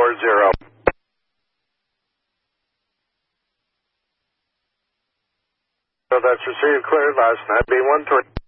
B140. So that's received cleared last night. B120.